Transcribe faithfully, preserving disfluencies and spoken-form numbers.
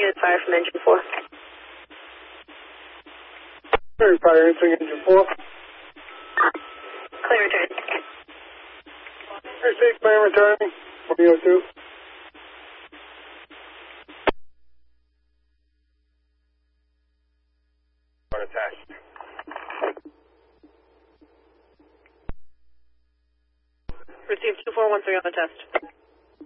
is fire from engine four. Clear fire entering engine four. Clear return. Clear six, man returning. twenty oh two. Attached. Received two four one three on the test.